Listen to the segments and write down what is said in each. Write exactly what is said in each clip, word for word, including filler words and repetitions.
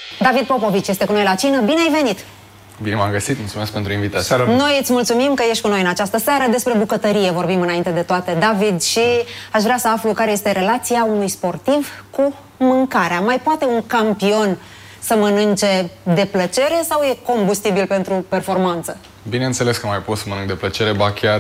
David Popovici este cu noi la cină. Bine ai venit! Bine m-am găsit, mulțumesc pentru invitație. Noi îți mulțumim că ești cu noi în această seară. Despre bucătărie vorbim înainte de toate, David, și aș vrea să aflu care este relația unui sportiv cu mâncarea. Mai poate un campion să mănânce de plăcere sau e combustibil pentru performanță? Bineînțeles că mai pot să mănânc de plăcere, ba chiar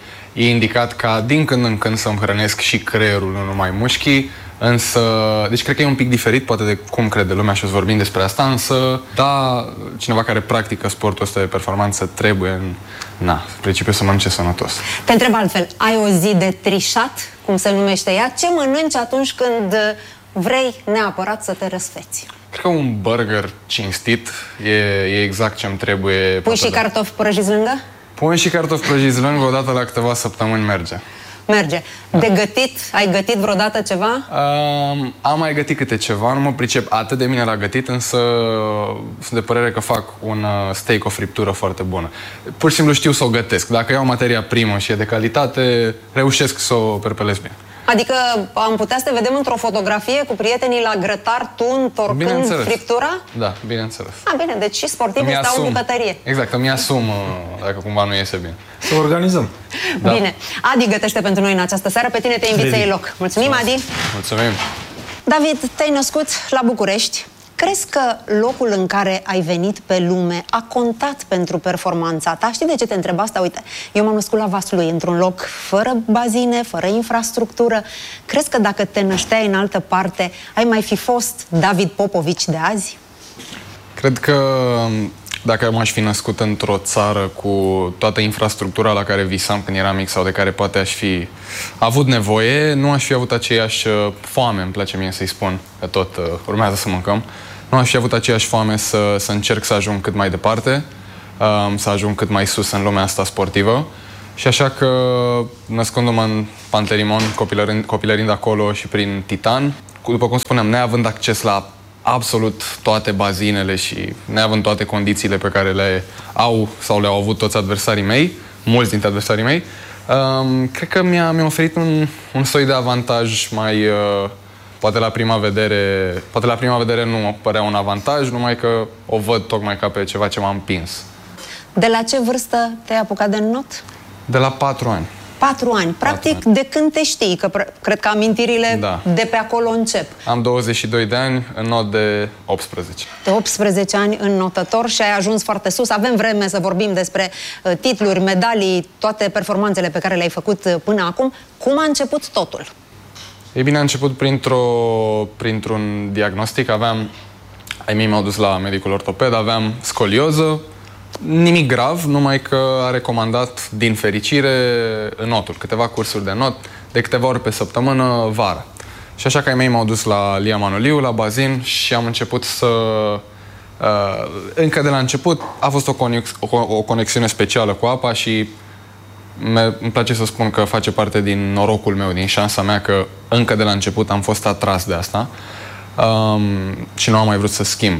e indicat ca din când în când să-mi hrănesc și creierul, nu numai mușchii. Însă, deci cred că e un pic diferit, poate de cum crede lumea și o să vorbim despre asta, însă, da, cineva care practică sportul ăsta de performanță trebuie, în, na, în principiu, să mănânce sănătos. Te întreb altfel, ai o zi de trișat, cum se numește ea? Ce mănânci atunci când vrei neapărat să te răsfeți? Cred că un burger cinstit e, e exact ce-mi trebuie. Pui și cartofi prăjiți lângă? Pui și cartofi prăjiți lângă, odată la câteva săptămâni merge. Merge. De gătit? Ai gătit vreodată ceva? Uh, am mai gătit câte ceva, nu mă pricep atât de bine la gătit, însă sunt de părere că fac un steak, o friptură foarte bună. Pur și simplu știu să o gătesc. Dacă iau materia primă și e de calitate, reușesc să o perpelez bine. Adică am putea să te vedem într-o fotografie cu prietenii la grătar, tu întorcând friptura? Da, bineînțeles. A, bine, deci și sportivii stau în bucătărie. Exact, îmi asum dacă cumva nu iese bine. Să organizăm. Da. Bine. Adi gătește pentru noi în această seară. Pe tine te invit să iei loc. Mulțumim, Adi. Mulțumim. David, te-ai născut la București. Crezi că locul în care ai venit pe lume a contat pentru performanța ta? Știi de ce te întreb asta? Uite, eu m-am născut la Vaslui, într-un loc fără bazine, fără infrastructură. Crezi că dacă te nășteai în altă parte, ai mai fi fost David Popovici de azi? Cred că dacă m-aș fi născut într-o țară cu toată infrastructura la care visam când eram mic sau de care poate aș fi avut nevoie, nu aș fi avut aceeași foame, îmi place mie să-i spun, că tot uh, urmează să mâncăm, nu aș fi avut aceeași foame să, să încerc să ajung cât mai departe, uh, să ajung cât mai sus în lumea asta sportivă. Și așa că, născându-mă în Pantelimon, copilărind, copilărind acolo și prin Titan, după cum spuneam, neavând acces la absolut toate bazinele și neavând toate condițiile pe care le au sau le-au avut toți adversarii mei, mulți dintre adversarii mei, um, cred că mi-a mi-a oferit un, un soi de avantaj mai, uh, poate la prima vedere, poate la prima vedere nu părea un avantaj, numai că o văd tocmai ca pe ceva ce m-a împins. De la ce vârstă te-ai apucat de not? De la patru ani. Patru ani. Practic, patru ani. De când te știi, că cred că amintirile da. de pe acolo încep. Am douăzeci și doi de ani, în not de optsprezece. De optsprezece ani în notător și ai ajuns foarte sus. Avem vreme să vorbim despre uh, titluri, medalii, toate performanțele pe care le-ai făcut uh, până acum. Cum a început totul? Ei bine, a început printr-o, printr-un diagnostic. Aveam, ai mei m-au dus la medicul ortoped, aveam scolioză. Nimic grav, numai că a recomandat, din fericire, notul, câteva cursuri de not, de câteva ori pe săptămână, vara. Și așa că ai mei m-au dus la Lia Manoliu, la bazin, și am început să... Uh, încă de la început a fost o, conex, o, o conexiune specială cu apa și îmi place să spun că face parte din norocul meu, din șansa mea, că încă de la început am fost atras de asta um, și nu am mai vrut să schimb.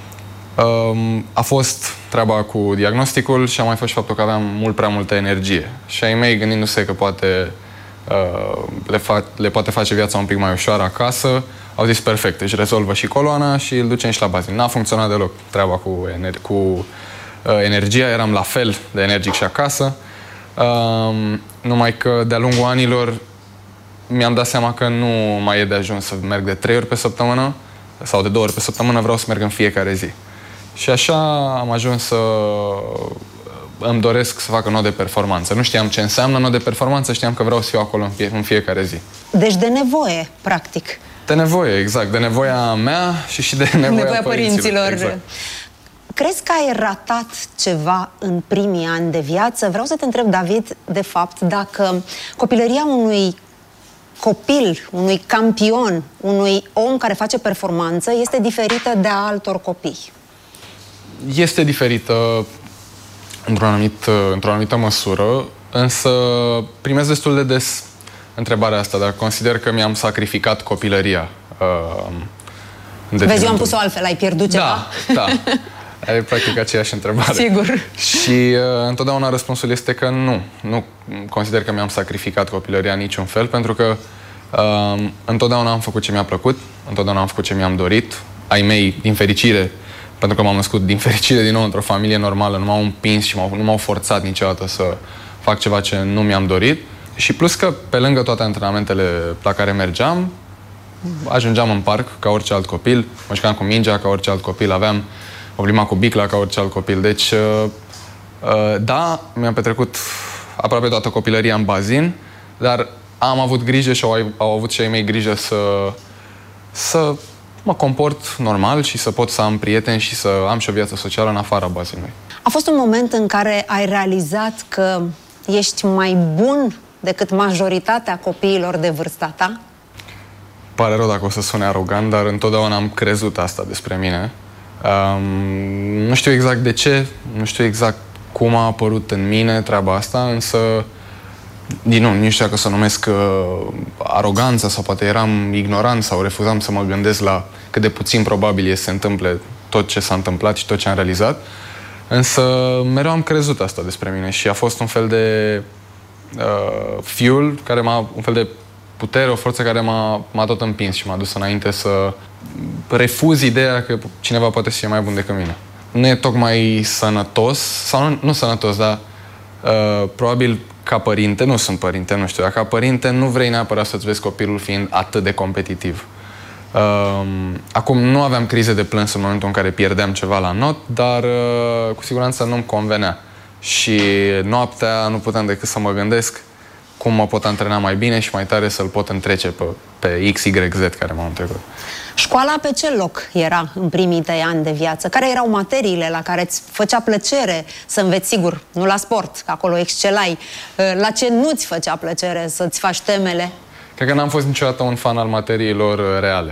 A fost treaba cu diagnosticul și a mai fost și faptul că aveam mult prea multă energie. Și ai mei, gândindu-se că poate uh, le, fa le poate face viața un pic mai ușoară acasă, au zis perfect, își rezolvă și coloana și îl ducem și la bazin. N-a funcționat deloc treaba cu, ener cu uh, energia, eram la fel de energic și acasă. Uh, numai că de-a lungul anilor mi-am dat seama că nu mai e de ajuns să merg de trei ori pe săptămână sau de două ori pe săptămână, vreau să merg în fiecare zi. Și așa am ajuns să îmi doresc să fac un not de performanță. Nu știam ce înseamnă not de performanță, știam că vreau să fiu acolo în, fie, în fiecare zi. Deci de nevoie, practic. De nevoie, exact. De nevoia mea și și de nevoia, nevoia părinților. părinților. Exact. Crezi că ai ratat ceva în primii ani de viață? Vreau să te întreb, David, de fapt, dacă copilăria unui copil, unui campion, unui om care face performanță este diferită de a altor copii. Este diferită într-o anumit, într-o anumită măsură, însă primesc destul de des întrebarea asta, dar consider că mi-am sacrificat copilăria. Uh, Vezi, eu am pus-o altfel, ai pierdut ceva? Da, da. E practic aceeași întrebare. Sigur. Și uh, întotdeauna răspunsul este că nu. Nu consider că mi-am sacrificat copilăria în niciun fel, pentru că uh, întotdeauna am făcut ce mi-a plăcut, întotdeauna am făcut ce mi-am dorit. ai mei, din fericire, pentru că m-am născut din fericire din nou într-o familie normală, nu m-au împins și nu m-au forțat niciodată să fac ceva ce nu mi-am dorit. Și plus că, pe lângă toate antrenamentele la care mergeam, ajungeam în parc ca orice alt copil, mă jucam cu mingea ca orice alt copil, aveam o plimbam cu bicla ca orice alt copil. Deci, da, mi-am petrecut aproape toată copilăria în bazin, dar am avut grijă și au, au avut și ai mei grijă să, să mă comport normal și să pot să am prieteni și să am și o viață socială în afara bazinului. A fost un moment în care ai realizat că ești mai bun decât majoritatea copiilor de vârsta ta? Pare rău dacă o să sune arogant, dar întotdeauna am crezut asta despre mine. Um, nu știu exact de ce, nu știu exact cum a apărut în mine treaba asta, însă din nou, nu știu dacă să o numesc uh, aroganță sau poate eram ignorant sau refuzam să mă gândesc la cât de puțin probabil e să se întâmple tot ce s-a întâmplat și tot ce am realizat. Însă mereu am crezut asta despre mine și a fost un fel de uh, fuel, care m-a, un fel de putere, o forță care m-a tot împins și m-a dus înainte să refuz ideea că cineva poate să fie mai bun decât mine. Nu e tocmai sănătos, sau nu, nu sănătos, dar uh, probabil ca părinte, nu sunt părinte, nu știu, dar ca părinte nu vrei neapărat să-ți vezi copilul fiind atât de competitiv. Uh, acum nu aveam crize de plâns în momentul în care pierdeam ceva la not, dar uh, cu siguranță nu-mi convenea. Și noaptea nu puteam decât să mă gândesc cum mă pot antrena mai bine și mai tare să-l pot întrece pe, pe X Y Z care m-au întrecut. Școala pe ce loc era în primii tăi ani de viață? Care erau materiile la care îți făcea plăcere să înveți? Sigur, nu la sport, că acolo excelai. La ce nu-ți făcea plăcere să-ți faci temele? Cred că n-am fost niciodată un fan al materiilor reale.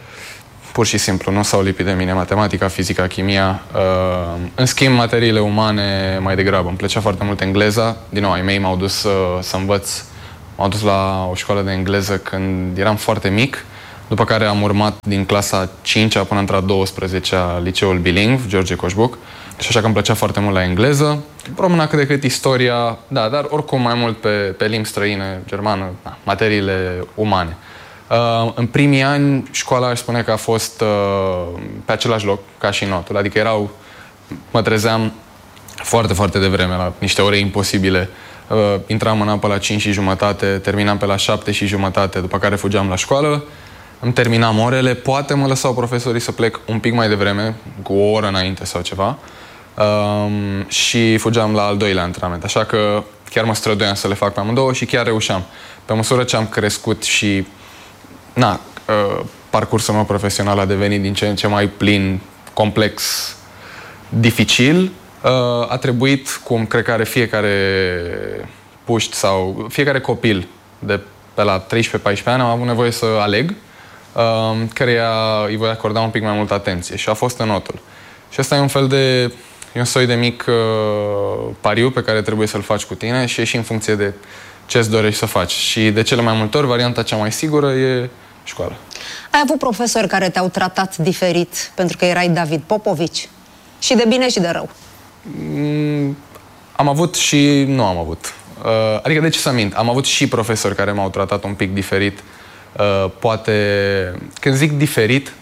Pur și simplu, nu s-au lipit de mine matematica, fizica, chimia. În schimb, materiile umane mai degrabă. Îmi plăcea foarte mult engleza. Din nou, ai mei m-au dus să, să învăț. M-au dus la o școală de engleză când eram foarte mic, după care am urmat din clasa a cincea până într-a a douăsprezecea liceul bilingv, George Coșbuc. Și așa că îmi plăcea foarte mult la engleză. Româna cât de cât istoria, da, dar oricum mai mult pe, pe limbi străine, germană, da, materiile umane. Uh, în primii ani, școala aș spune că a fost uh, pe același loc ca și notul. Adică erau, mă trezeam foarte, foarte devreme la niște ore imposibile. Uh, intram în apă la cinci și jumătate, terminam pe la șapte și jumătate, după care fugeam la școală. Îmi terminam orele, poate mă lăsau profesorii să plec un pic mai devreme, cu o oră înainte sau ceva. Uh, și fugeam la al doilea antrenament. Așa că chiar mă străduiam să le fac pe amândouă și chiar reușeam. Pe măsură ce am crescut și Na, uh, parcursul meu profesional a devenit din ce în ce mai plin, complex, dificil. Uh, a trebuit, cum cred că are fiecare puști sau fiecare copil de pe la treisprezece paisprezece ani, am avut nevoie să aleg, uh, căreia îi voi acorda un pic mai multă atenție și a fost în notul. Și ăsta e un fel de, e un soi de mic uh, pariu pe care trebuie să-l faci cu tine și e și în funcție de ce-ți dorești să faci. Și de cele mai multe ori, varianta cea mai sigură e școală. Ai avut profesori care te-au tratat diferit pentru că erai David Popovici? Și de bine și de rău? Mm, am avut și nu am avut. Uh, adică de ce să mint? Am avut și profesori care m-au tratat un pic diferit. Uh, poate, când zic diferit,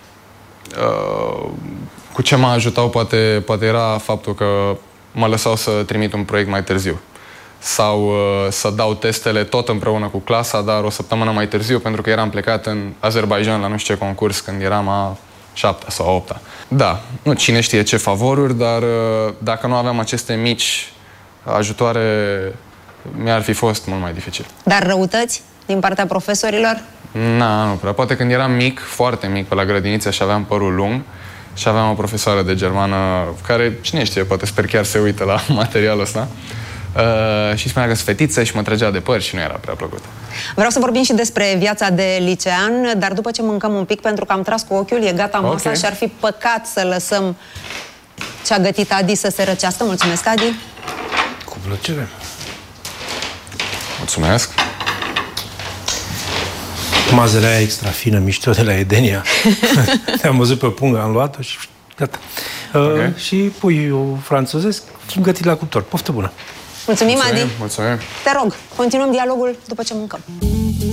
uh, cu ce mă ajutau poate, poate era faptul că mă lăsau să trimit un proiect mai târziu. Sau uh, să dau testele tot împreună cu clasa, dar o săptămână mai târziu, pentru că eram plecat în Azerbaijan la nu știu ce concurs când eram a șaptea sau a opta. Da, nu cine știe ce favoruri, dar uh, dacă nu aveam aceste mici ajutoare, mi-ar fi fost mult mai dificil. Dar răutăți din partea profesorilor? Na, nu prea. Poate când eram mic, foarte mic, pe la grădiniță și aveam părul lung și aveam o profesoară de germană care, cine știe, poate sper chiar se uită la materialul ăsta. Uh, și spunea că sunt fetiță și mă trăgea de păr și nu era prea plăcut. Vreau să vorbim și despre viața de licean, dar după ce mâncăm un pic, pentru că am tras cu ochiul, e gata masa, okay, și ar fi păcat să lăsăm ce a gătit Adi să se răcească. Mulțumesc, Adi! Cu plăcere! Mulțumesc! Mazărea aia extra fină, mișto de la Edenia. Te-am văzut pe pungă, am luat-o și gata. Okay. Uh, și puiul franțuzesc gătit la cuptor. Poftă bună! Mulțumim, Mulțumim, Adi! Mulțumim! Te rog, continuăm dialogul după ce mâncăm.